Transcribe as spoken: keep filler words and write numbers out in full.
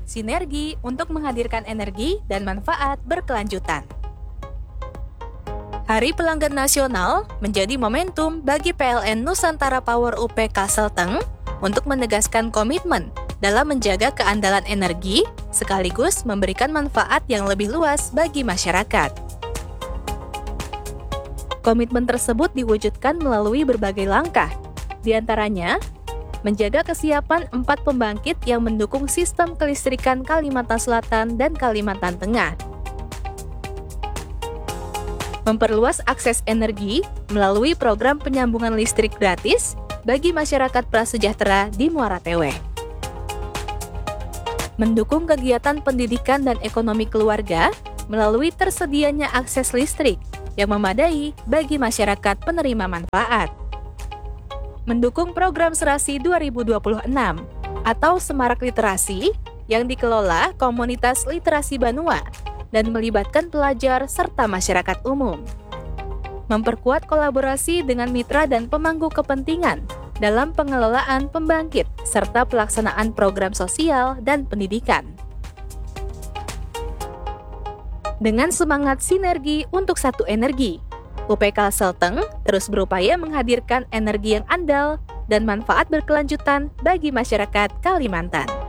Sinergi untuk menghadirkan energi dan manfaat berkelanjutan. Hari Pelanggan Nasional menjadi momentum bagi P L N Nusantara Power U P Kalselteng untuk menegaskan komitmen dalam menjaga keandalan energi sekaligus memberikan manfaat yang lebih luas bagi masyarakat. Komitmen tersebut diwujudkan melalui berbagai langkah, di antaranya menjaga kesiapan empat pembangkit yang mendukung sistem kelistrikan Kalimantan Selatan dan Kalimantan Tengah. Memperluas akses energi melalui program penyambungan listrik gratis bagi masyarakat prasejahtera di Muara Tewe. Mendukung kegiatan pendidikan dan ekonomi keluarga melalui tersedianya akses listrik yang memadai bagi masyarakat penerima manfaat. Mendukung program Serasi dua ribu dua puluh enam atau Semarak Literasi yang dikelola Komunitas Literasi Banua dan melibatkan pelajar serta masyarakat umum. Memperkuat kolaborasi dengan mitra dan pemangku kepentingan dalam pengelolaan pembangkit serta pelaksanaan program sosial dan pendidikan. Dengan semangat sinergi untuk satu energi, U P Kalselteng terus berupaya menghadirkan energi yang andal dan manfaat berkelanjutan bagi masyarakat Kalimantan.